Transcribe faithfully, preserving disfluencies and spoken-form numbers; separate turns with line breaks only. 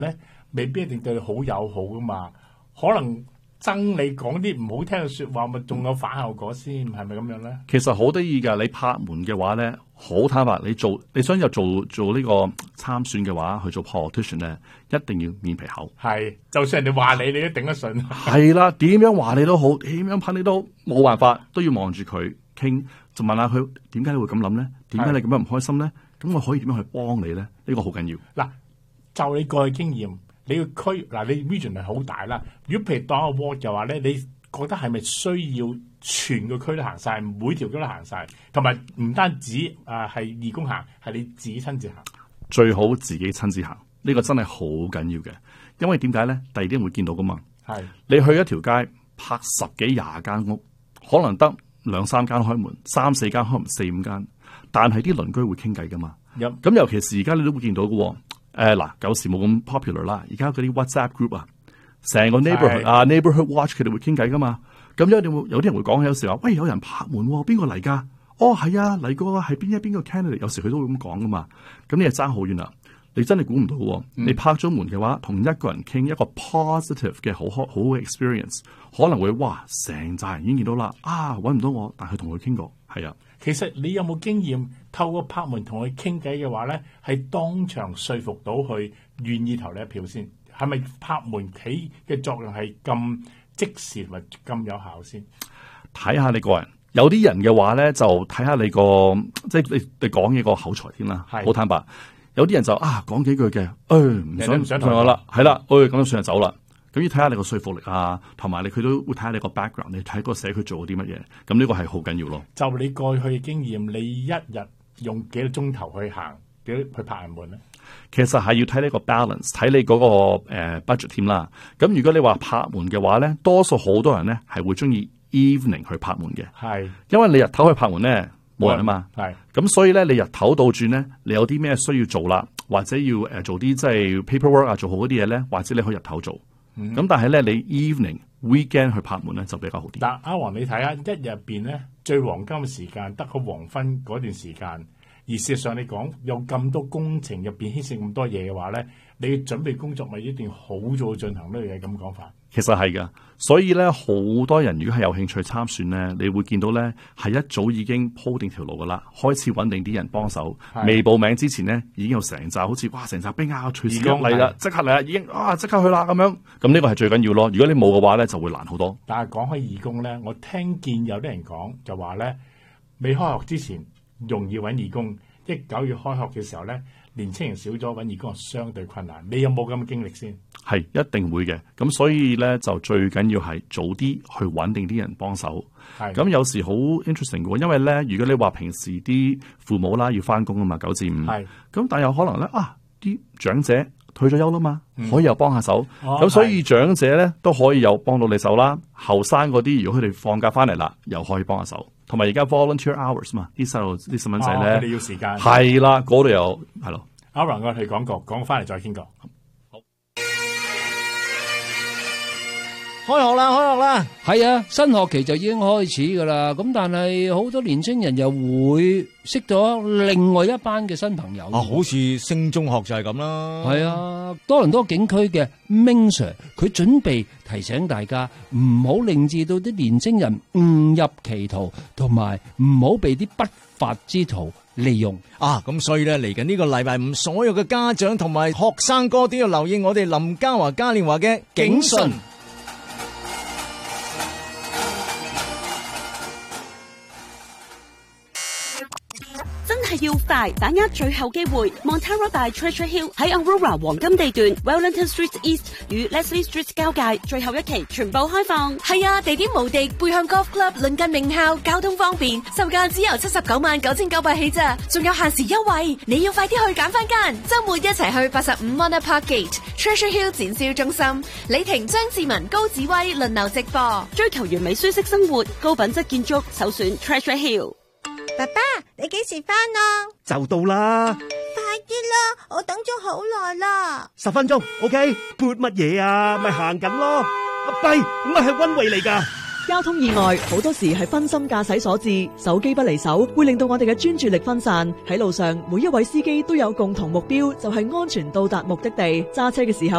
咧，未必一定對你好友好噶嘛，可能憎你講啲唔好聽嘅說話，咪仲有反效果先，係咪咁樣咧？
其實好得意噶，你拍門嘅話咧，好坦白，你做你想有做做呢個參選嘅話，去做 politician 咧，一定要面皮厚。
係，就算人哋話你，你都頂得順。
係啦，點樣話你都好，點樣噴你都冇辦法，都要望住佢傾，就問下佢點解你會咁諗咧？點解你咁樣唔開心咧？咁我可以點樣去幫你咧？呢個好緊要。
嗱，就你過去經驗。你個區嗱，你 region 係好大啦。如果譬如當個 ward 嘅話咧，你覺得係咪需要全個區都行晒，每條區都行晒，同埋唔單止誒係、呃、義工行，係你自己親自行？
最好自己親自行，呢、呢個真係好緊要嘅。因為點解咧？第二啲人會見到噶嘛。係你去一條街拍十幾廿間屋，可能得兩三間開門，三四間開門，四五間，但係啲鄰居會傾偈噶嘛。咁、嗯、尤其是而家你都會見到嘅。誒，嗱，舊時冇咁 popular 啦，而家嗰啲 WhatsApp group 啊，成個 neighborhood 啊 neighborhood watch 佢哋會傾偈噶嘛，咁有啲有啲人會講起，有時話喂有人拍門，邊個嚟噶？哦係啊嚟過啊，係邊一邊個 candidate？有時佢都會咁講噶嘛，咁你係爭好遠啦，你真係估唔到喎、嗯。你拍咗門嘅話，同一個人傾一個 positive 嘅好好好嘅 experience， 可能會哇成扎人已經見到啦，啊搵唔到我，但係同佢傾過，係啊。
其實你有冇經驗透過拍門同佢傾偈嘅話咧，係當場說服到佢願意投你一票先？係咪拍門起嘅作用係咁即時或咁有效先？
睇下你個人，有啲人嘅話咧就睇下你個即係你你講嘢個口才添啦。好坦白，有啲人就啊講幾句嘅，誒唔想唔想同我啦，係啦，誒咁樣算就走啦。咁要睇下你個說服力啊，同埋你佢都會睇下你個 background， 你睇個社區做啲乜嘢，咁呢個係好緊要咯。就你過去嘅經驗，你一日用幾個鐘頭去行，幾去拍人門咧？其實係要睇你個 balance， 睇你嗰、那個誒、呃、budget 添啦。咁如果你話拍門嘅話咧，多數好多人咧係會中意 evening 去拍門嘅，係因為你日頭去拍門咧冇人啊嘛，係咁所以咧你日頭倒轉咧，你有啲咩需要做啦，或者要誒、呃、做啲即係 paperwork 啊，做好嗰啲嘢咧，或者你可以日頭做。咁、嗯、但係咧，你 evening weekend 去拍門咧就比較好啲。嗱，阿黃你睇下，一日入邊咧最黃金嘅時間得個黃昏嗰段時間，而事實上你講有咁多工程入邊牽涉咁多嘢嘅話咧，你嘅準備工作咪一定好早進行呢樣嘢咁講法。其實係噶，所以咧好多人如果係有興趣參選咧，你會見到咧係一早已經鋪定條路噶啦，開始揾定啲人幫手。未報名之前咧，已經有成紮好似哇成紮兵啊，隨時嚟啦，即刻嚟啦，已經啊即刻去啦咁樣。咁呢個係最緊要咯。如果你冇嘅話咧，就會難好多。但係講開義工咧，我聽見有啲人講就話咧，未開學之前容易揾義工，一九月開學嘅時候咧，年青人少咗，揾義工係相對困難。你有冇咁嘅經歷先？係一定會嘅，咁所以咧就最緊要係早啲去揾定啲人幫手。係咁有時好 interesting 嘅，因為咧如果你話平時啲父母啦要翻工啊嘛，九至五，係咁但係有可能咧啊啲長者退咗休啦嘛，嗯、可以又幫下手。咁、哦、所以長者咧都可以有幫到你手啦。後生嗰啲如果佢哋放假翻嚟啦，又可以幫下手。同埋而家 volunteer hours 嘛，啲細路啲細蚊仔咧，佢哋要時間。係啦，嗰度有係咯。阿榮我哋講過，講翻嚟再傾過。
開學啦，開學啦！
係啊，新學期就已經開始噶啦。咁但係好多年青人又會識咗另外一班嘅新朋友。
啊，好似升中學就係咁啦。
係啊，多倫多警區嘅 Ming Sir，佢準備提醒大家唔好令至到啲年青人誤入歧途，同埋唔好被啲不法之徒利用。
啊，咁所以咧嚟緊呢個禮拜五，所有嘅家長同埋學生哥都要留意我哋林嘉華嘉年華嘅警訊。
係要快，把握最後機會。Montara by Treasure Hill 喺 Aurora 黃金地段 Wellington Street East 與 Leslie Street 交界，最後一期全部開放。
係啊，地點無敵，背向 Golf Club，鄰近名校，交通方便，售價只由七十九萬九千九百起咋，仲有限時優惠，你要快啲去揀翻間。周末一齊去八十五 Mona Park Gate Treasure Hill 展銷中心，李婷、張志文、高子威輪流直播，
追求完美舒適生活，高品質建築，首選 Treasure Hill。
爸爸，你幾時返啊？
就到啦！
快啲啦，我等咗好耐啦。
十分鐘 ，OK？撥乜嘢啊？咪行緊咯。阿跛，乜係溫慧嚟噶？ 交通意外好多時係分心駕駛所致，手機不離手會令到我哋嘅專注力分散。喺路上，每一位司機都有共同目標，就係安全到達目的地。揸車嘅時候